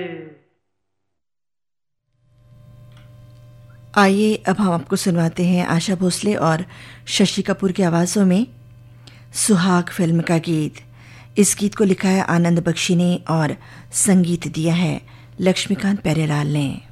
आइए अब हम आपको सुनवाते हैं आशा भोसले और शशि कपूर की आवाज़ों में सुहाग फिल्म का गीत। इस गीत को लिखा है आनंद बख्शी ने और संगीत दिया है लक्ष्मीकांत प्यारेलाल ने।